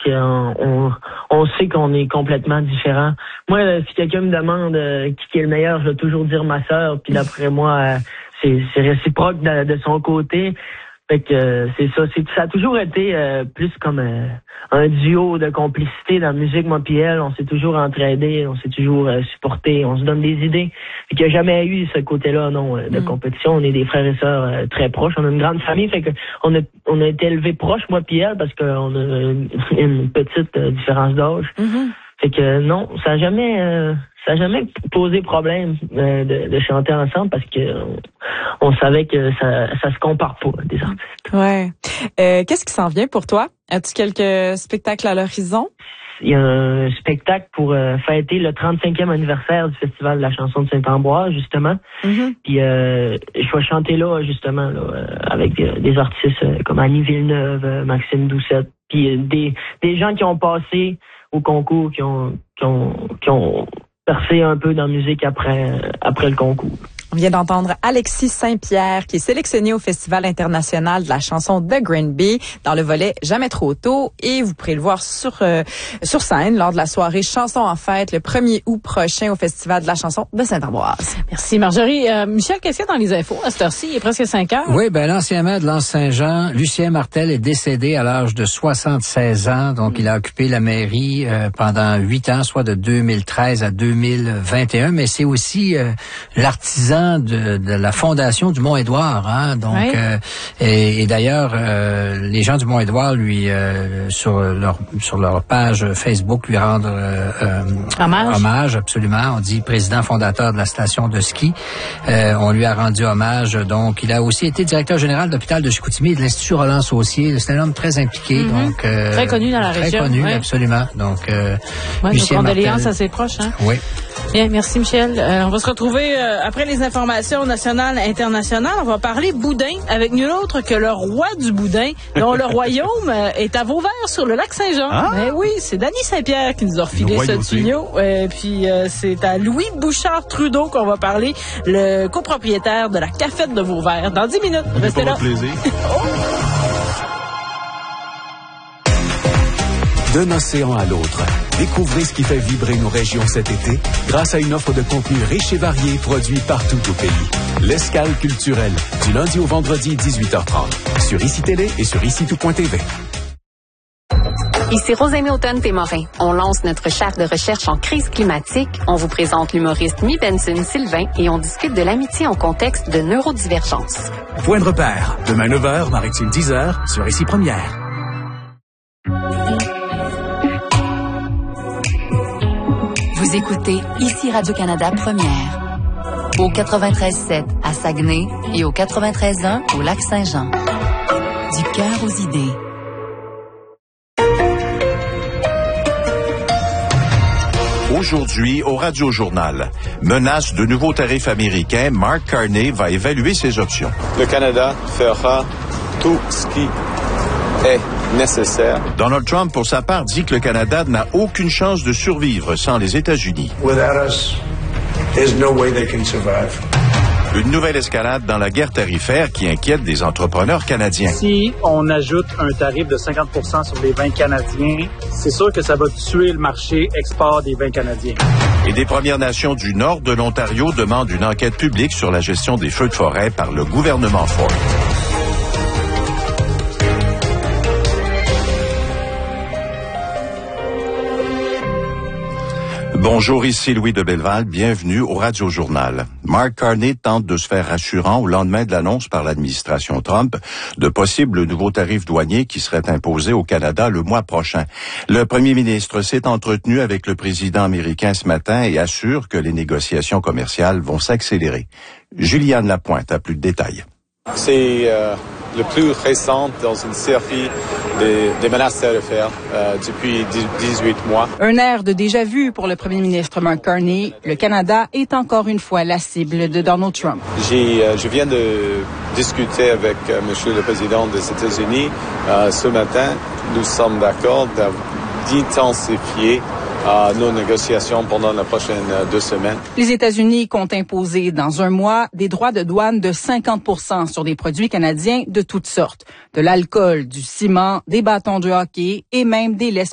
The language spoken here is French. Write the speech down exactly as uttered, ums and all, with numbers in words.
qu'on on, on sait qu'on est complètement différents. Moi, euh, si quelqu'un me demande euh, qui est le meilleur, je vais toujours dire ma sœur. Puis d'après moi, euh, c'est, c'est réciproque de, de son côté. Fait que euh, c'est ça. C'est, ça a toujours été euh, plus comme euh, un duo de complicité dans la musique, moi puis elle. On s'est toujours entraidés, on s'est toujours euh, supportés, on se donne des idées. Fait qu'il n'y a jamais eu ce côté-là, non, de mm. compétition. On est des frères et sœurs euh, très proches. On a une grande famille, fait que on a on a été élevés proches, moi puis elle, parce qu'on a une, une petite euh, différence d'âge. Mm-hmm. Fait que non, ça n'a jamais euh, ça a jamais posé problème euh, de, de chanter ensemble parce que on, on savait que ça ça se compare pas des artistes. Ouais. Euh, qu'est-ce qui s'en vient pour toi? As-tu quelques spectacles à l'horizon? Il y a un spectacle pour euh, fêter le trente-cinquième anniversaire du Festival de la chanson de Saint-Ambroise, justement. Mm-hmm. Puis euh, je vais chanter là, justement, là, euh, avec euh, des artistes euh, comme Annie Villeneuve, euh, Maxime Doucette, puis euh, des des gens qui ont passé au concours, qui ont qui ont qui ont percé un peu dans la musique après après le concours. On vient d'entendre Alexis Saint-Pierre, qui est sélectionné au Festival international de la chanson de Granby dans le volet Jamais trop tôt. Et vous pourrez le voir sur euh, sur scène lors de la soirée Chanson en fête le premier août prochain au Festival de la chanson de Saint-Ambroise. Merci Marjorie. Euh, Michel, qu'est-ce qu'il y a dans les infos à cette heure-ci? Il est presque cinq heures. Oui, ben l'ancien maire de L'Anse-Saint-Jean, Lucien Martel, est décédé à l'âge de soixante-seize ans. Donc, mmh. il a occupé la mairie euh, pendant huit ans, soit de deux mille treize à deux mille vingt et un. Mais c'est aussi euh, l'artisan De, de la fondation du Mont-Édouard, hein. Donc, oui. euh, et, et d'ailleurs, euh, les gens du Mont-Édouard lui euh, sur leur sur leur page Facebook lui rendent euh, euh, hommage. hommage, absolument. On dit président fondateur de la station de ski. Euh, on lui a rendu hommage. Donc, il a aussi été directeur général de l'hôpital de Chicoutimi et de l'Institut Roland Saucier. C'est un homme très impliqué, mm-hmm. donc euh, très connu dans la très région. Très connu, oui. absolument. Donc, euh, ouais, nos condoléances à ses proches, hein. Oui. Bien, merci Michel. Euh, on va se retrouver euh, après les informations nationales et internationales. On va parler boudin avec nul autre que le roi du boudin, dont le royaume euh, est à Vauvert sur le lac Saint-Jean. Ah? Ben oui, c'est Dany Saint-Pierre qui nous a refilé ce tuyau. Et puis euh, c'est à Louis Bouchard Trudeau qu'on va parler, le copropriétaire de la Cafette de Vauvert. Dans dix minutes, restez là. Plaisir. Oh! D'un océan à l'autre, découvrez ce qui fait vibrer nos régions cet été grâce à une offre de contenu riche et varié produit partout au pays. L'escale culturelle, du lundi au vendredi, dix-huit heures trente, sur I C I Télé et sur ici tout point t v. Ici Rosemée Automne-Témorin. On lance notre charte de recherche en crise climatique. On vous présente l'humoriste Mi Benson-Sylvain et on discute de l'amitié en contexte de neurodivergence. Point de repère, demain neuf heures, Maritime dix heures, sur Ici Première. Vous écoutez Ici Radio-Canada Première, au quatre-vingt-treize sept à Saguenay et au quatre-vingt-treize un au Lac-Saint-Jean. Du cœur aux idées. Aujourd'hui, au Radio-Journal, menace de nouveaux tarifs américains, Mark Carney va évaluer ses options. Le Canada fera tout ce qui est nécessaire. Donald Trump, pour sa part, dit que le Canada n'a aucune chance de survivre sans les États-Unis. Without us, there's no way they can survive. Une nouvelle escalade dans la guerre tarifaire qui inquiète des entrepreneurs canadiens. Si on ajoute un tarif de cinquante pour cent sur les vins canadiens, c'est sûr que ça va tuer le marché export des vins canadiens. Et des Premières Nations du nord de l'Ontario demandent une enquête publique sur la gestion des feux de forêt par le gouvernement Ford. Bonjour, ici Louis de Belleval, bienvenue au Radio-Journal. Mark Carney tente de se faire rassurant au lendemain de l'annonce par l'administration Trump de possibles nouveaux tarifs douaniers qui seraient imposés au Canada le mois prochain. Le premier ministre s'est entretenu avec le président américain ce matin et assure que les négociations commerciales vont s'accélérer. Juliane Lapointe a plus de détails. C'est euh, le plus récent dans une série des, des menaces tarifaires euh, depuis dix-huit mois. Un air de déjà-vu pour le premier ministre Mark Carney. Le Canada est encore une fois la cible de Donald Trump. J'ai, euh, je viens de discuter avec euh, Monsieur le Président des États-Unis euh, ce matin. Nous sommes d'accord d'intensifier à nos négociations pendant les prochaines deux semaines. Les États-Unis comptent imposer dans un mois des droits de douane de cinquante pour cent sur des produits canadiens de toutes sortes. De l'alcool, du ciment, des bâtons de hockey et même des laisses